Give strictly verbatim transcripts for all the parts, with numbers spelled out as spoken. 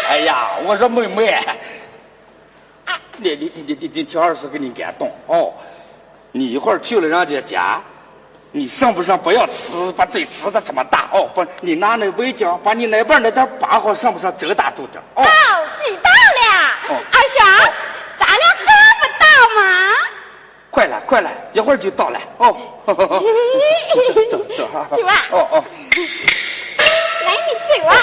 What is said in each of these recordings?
哎呀，我说妹妹，你你你你你听二叔给你感动哦。你一会儿去了人家家，你上不上不要呲，把嘴呲的这么大哦。不，你拿那围巾把你那边那点疤好上不上遮打住点哦。 哦，知道了。 哦、 二婶，哦、咱俩还不到吗？ 快了，快了，一会儿就到了哦。走走走哈。 走啊！ 哦哦。 来，你走啊！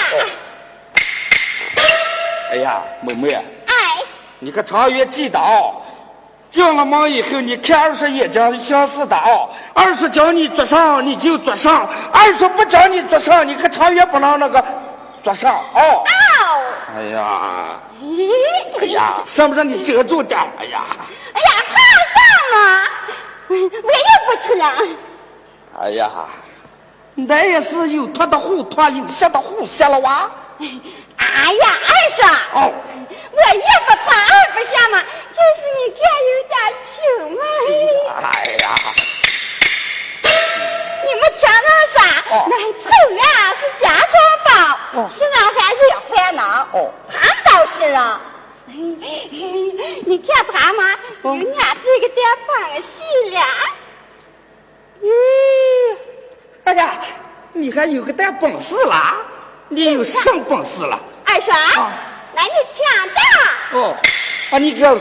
哎呀，妹妹。 哎。 你可长远记得哦。进了门以后，你看二叔也讲相似的哦。二叔叫你坐上，你就坐上；二叔不叫你坐上，你可长远不能那个坐上哦。 哦。 哎呀，哎呀，上不上你遮住点？哎呀， 哎呀，怕上了，我也不去了。 哎呀，那也是有脱的虎脱，有下的虎下了哇。 哎呀，二叔， 哦， 我一不脱二不下嘛，就是你看有点穷嘛。 哎呀， 你们听到啥？ 哦、 那臭呀是家中宝，哦、是俺孩子有烦恼。 哦， 他们倒是啊，你看他嘛，有俺这个点放细了。 咦，哎呀，你还有个点本事啦？你有什么本事了？ 二婶，啊、来你听着。 哦，啊，你给我。